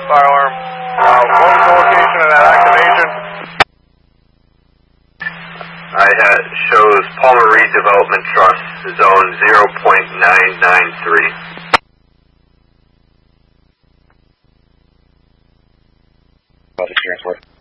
fire alarm. What was the location of that activation? I shows Palmer Reed Development Trust, zone 0.993. Experience work.